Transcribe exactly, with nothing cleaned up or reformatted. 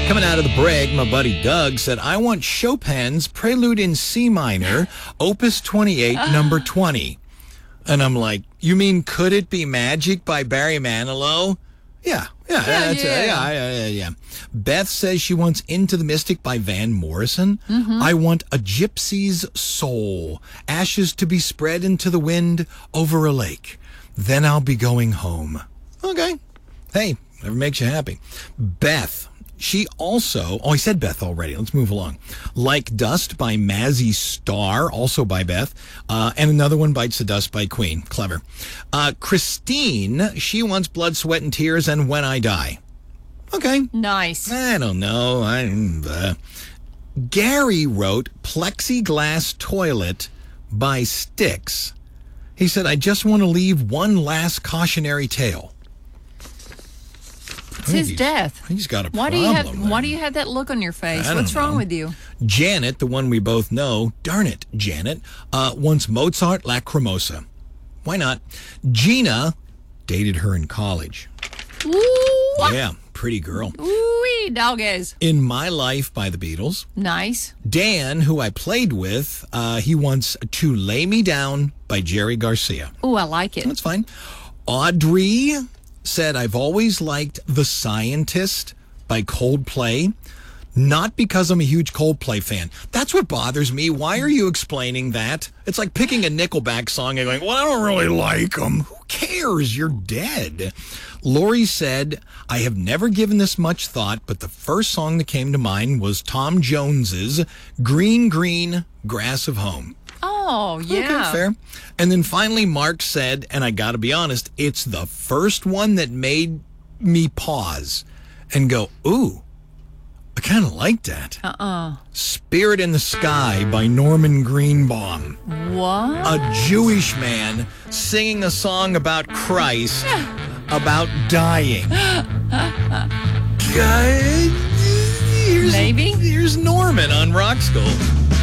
Coming out of the break, my buddy Doug said, I want Chopin's Prelude in C minor, Opus twenty-eight, number twenty. And I'm like, you mean Could It Be Magic by Barry Manilow? Yeah, yeah, Yeah, that's, yeah. Uh, yeah, yeah, yeah, yeah. Beth says she wants Into the Mystic by Van Morrison. Mm-hmm. I want A Gypsy's Soul, Ashes to be Spread into the Wind over a Lake. Then I'll be going home. Okay. Hey, whatever makes you happy. Beth, she also, oh, I said Beth already. Let's move along. Like Dust by Mazzy Star, also by Beth. Uh, and another one, Bites the Dust by Queen. Clever. Uh, Christine, she wants Blood, Sweat, and Tears and When I Die. Okay. Nice. I don't know. I, uh. Gary wrote Plexiglass Toilet by Styx. He said, I just want to leave one last cautionary tale. It's his death. He's got a Why problem. do you have there. Why do you have that look on your face? I don't What's wrong know. with you? Janet, the one we both know, darn it, Janet, uh, wants Mozart Lacrimosa. Why not? Gina dated her in college. Ooh, Yeah, pretty girl. ooh, doggies. In My Life by the Beatles. Nice. Dan, who I played with, uh, he wants To Lay Me Down by Jerry Garcia. Ooh, I like it. That's fine. Audrey said, I've always liked The Scientist by Coldplay. Not because I'm a huge Coldplay fan. That's what bothers me. Why are you explaining that? It's like picking a Nickelback song and going, well, I don't really like them. Who cares? You're dead. Lori said, I have never given this much thought, but the first song that came to mind was Tom Jones's Green, Green, Grass of Home. Oh, yeah. Okay, fair. And then finally, Mark said, and I got to be honest, it's the first one that made me pause and go, ooh, I kind of like that. Uh-uh. Spirit in the Sky by Norman Greenbaum. What? A Jewish man singing a song about Christ, about dying. God, here's, Maybe. Here's Norman on Rock School.